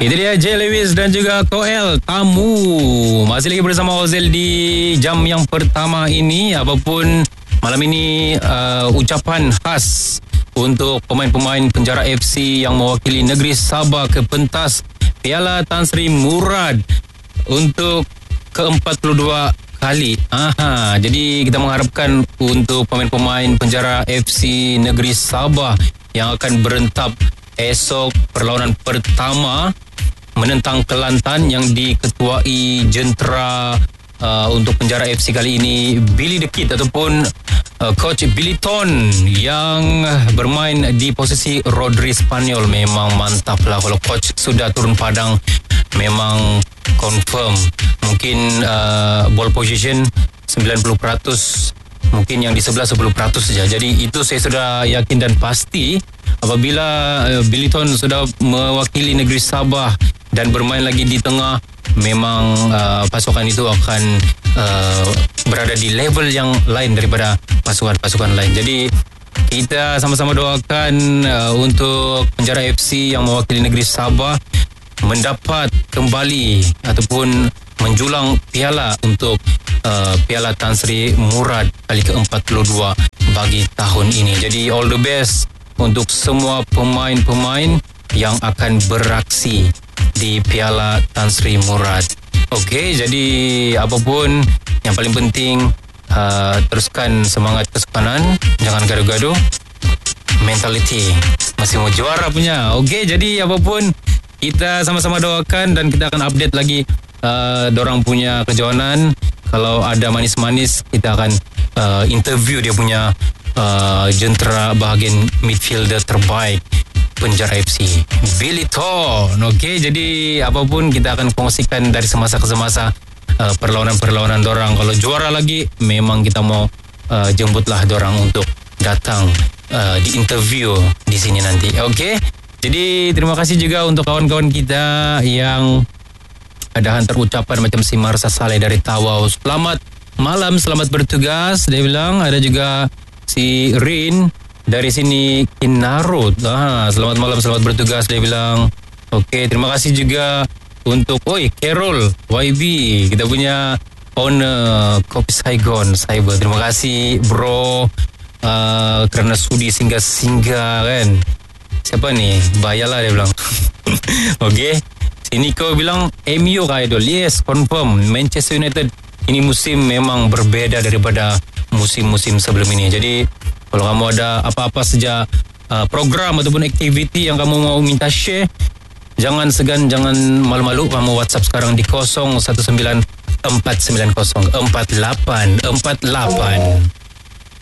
Itu dia Jay Lewis dan juga Koel Tamu. Masih lagi bersama Ozil di jam yang pertama ini. Apapun malam ini ucapan khas untuk pemain-pemain Penjara FC yang mewakili negeri Sabah ke pentas Piala Tan Sri Murad untuk ke-42 kali. Jadi kita mengharapkan untuk pemain-pemain Penjara FC negeri Sabah yang akan berentap esok perlawanan pertama menentang Kelantan yang diketuai jentera untuk Penjara FC kali ini Billy the Kid ataupun Coach Billy Ton yang bermain di posisi Rodri Spanyol. Memang mantap lah kalau coach sudah turun padang, memang confirm. Mungkin ball position 90%, mungkin yang di sebelah 10% saja. Jadi itu saya sudah yakin dan pasti apabila Billy Ton sudah mewakili negeri Sabah dan bermain lagi di tengah, memang pasukan itu akan berada di level yang lain daripada pasukan-pasukan lain. Jadi kita sama-sama doakan untuk Penjara FC yang mewakili negeri Sabah mendapat kembali ataupun menjulang piala untuk Piala Tan Sri Murad kali ke-42 bagi tahun ini. Jadi all the best untuk semua pemain-pemain yang akan beraksi di Piala Tan Sri Murad. Okey, jadi apapun yang paling penting teruskan semangat kesukanan, jangan gaduh-gaduh. Mentality masih mau juara punya. Okey, jadi apapun kita sama-sama doakan dan kita akan update lagi dorang punya kejohanan. Kalau ada manis-manis kita akan interview dia punya jentera bahagian midfielder terbaik Penjara FC, Billy Ton. Okey, jadi apapun kita akan kongsikan dari semasa ke semasa perlawanan-perlawanan dorang. Kalau juara lagi, memang kita mau jemputlah dorang untuk datang di interview di sini nanti. Okey, jadi terima kasih juga untuk kawan-kawan kita yang ada hantar ucapan macam si Marsa Saleh dari Tawau. Selamat malam, selamat bertugas. Dia bilang ada juga si Rin dari sini Kinarut. Selamat malam, selamat bertugas dia bilang. Okey, terima kasih juga untuk Carol YB, kita punya owner Kopi Saigon Cyber. Terima kasih bro kerana sudi singgah-singgah kan. Siapa ni? Bayarlah dia bilang. Okey, si Nico bilang MU kah idol. Yes, confirm Manchester United ini musim memang berbeza daripada musim-musim sebelum ini. Jadi kalau kamu ada apa-apa saja program ataupun aktiviti yang kamu mau minta share, jangan segan, jangan malu-malu. Kamu WhatsApp sekarang di 0194904848.